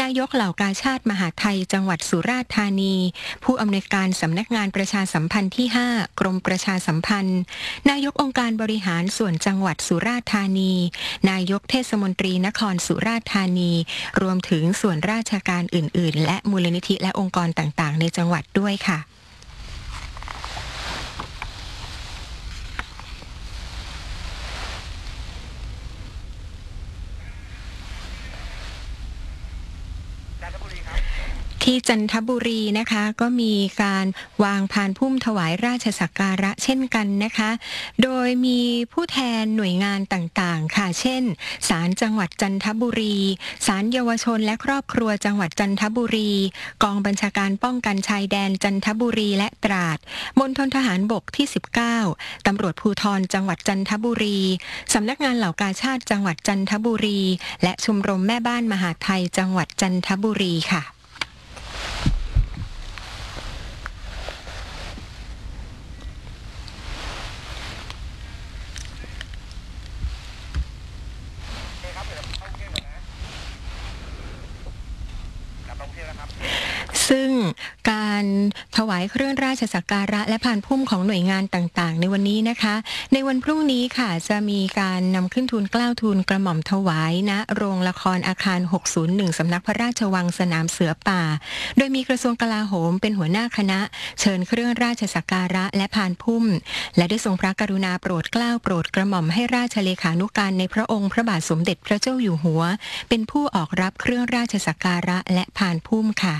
นายกเหล่ากาชาดมหาไทยจังหวัดสุราษฎร์ธานีผู้อำนวยการสำนักงานประชาสัมพันธ์ที่5กรมประชาสัมพันธ์นายกองค์การบริหารส่วนจังหวัดสุราษฎร์ธานีนายกเทศมนตรีนครสุราษฎร์ธานีรวมถึงส่วนราชการอื่นๆและมูลนิธิและองค์กรต่างๆในจังหวัดด้วยค่ะที่จันทบุรีนะคะก็มีการวางพานพุ่มถวายราชสักการะเช่นกันนะคะโดยมีผู้แทนหน่วยงานต่างๆค่ะเช่นศาลจังหวัดจันทบุรีศาลเยาวชนและครอบครัวจังหวัดจันทบุรีกองบัญชาการป้องกันชายแดนจันทบุรีและตราดมณฑลทหารบกที่19ตำรวจภูธรจังหวัดจันทบุรีสำนักงานเหล่ากาชาดจังหวัดจันทบุรีและชมรมแม่บ้านมหาไทยจังหวัดจันทบุรีค่ะซึ่งการถวายเครื่องราชสักการะและพานพุ่มของหน่วยงานต่างๆในวันนี้นะคะในวันพรุ่งนี้ค่ะจะมีการนำขึ้นทูลเกล้าทูลกระหม่อมถวายณโรงละครอาคาร601สำนักพระราชวังสนามเสือป่าโดยมีกระทรวงกลาโหมเป็นหัวหน้าคณะเชิญเครื่องราชสักการะและพานพุ่มและได้ทรงพระกรุณาโปรดเกล้าโปรดกระหม่อมให้ราชเลขานุการในพระองค์พระบาทสมเด็จพระเจ้าอยู่หัวเป็นผู้ออกรับเครื่องราชสักการะและพานพุ่มค่ะ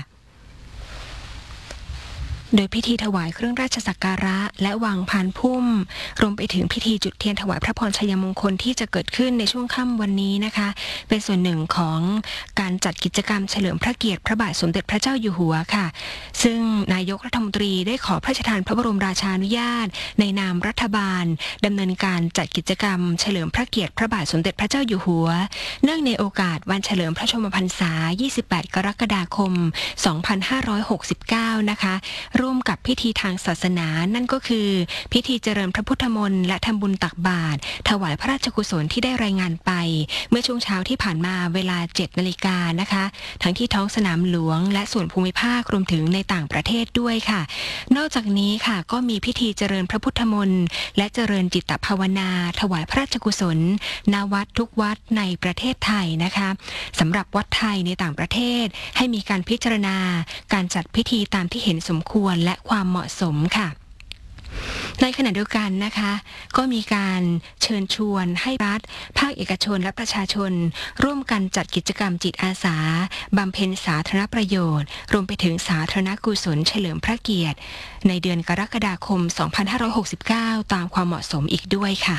โดยพิธีถวายเครื่องราชสักการะและวางพานพุ่มรวมไปถึงพิธีจุดเทียนถวายพระพรชัยมงคลที่จะเกิดขึ้นในช่วงค่ำวันนี้นะคะเป็นส่วนหนึ่งของการจัดกิจกรรมเฉลิมพระเกียรติพระบาทสมเด็จพระเจ้าอยู่หัวค่ะซึ่งนายกรัฐมนตรีได้ขอพระราชทานพระบรมราชานุญาตในนามรัฐบาลดำเนินการจัดกิจกรรมเฉลิมพระเกียรติพระบาทสมเด็จพระเจ้าอยู่หัวเนื่องในโอกาสวันเฉลิมพระชนมพรรษา28 กรกฎาคม 2569นะคะร่วมกับพิธีทางศาสนานั่นก็คือพิธีเจริญพระพุทธมนต์และทำบุญตักบาตรถวายพระราชกุศลที่ได้รายงานไปเมื่อช่วงเช้าที่ผ่านมาเวลา 7 นาฬิกานะคะทั้งที่ท้องสนามหลวงและส่วนภูมิภาครวมถึงในต่างประเทศด้วยค่ะนอกจากนี้ค่ะก็มีพิธีเจริญพระพุทธมนต์และเจริญจิตภาวนาถวายพระราชกุศลณวัดทุกวัดในประเทศไทยนะคะสำหรับวัดไทยในต่างประเทศให้มีการพิจารณาการจัดพิธีตามที่เห็นสมควรและความเหมาะสมค่ะในขณะเดียวกันนะคะก็มีการเชิญชวนให้รัฐภาคเอกชนและประชาชนร่วมกันจัดกิจกรรมจิตอาสาบำเพ็ญสาธารณประโยชน์รวมไปถึงสาธารณกุศลเฉลิมพระเกียรติในเดือนกรกฎาคม 2569 ตามความเหมาะสมอีกด้วยค่ะ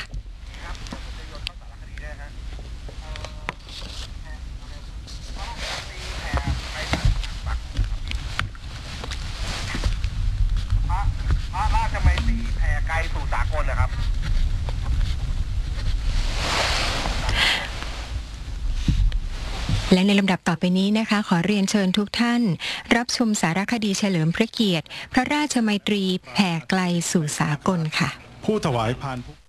สู่สากลนะครับและในลำดับต่อไปนี้นะคะขอเรียนเชิญทุกท่านรับชมสารคดีเฉลิมพระเกียรติพระราชมัยตรีแผ่ไกลสู่สากลค่ะผู้ถวายพาน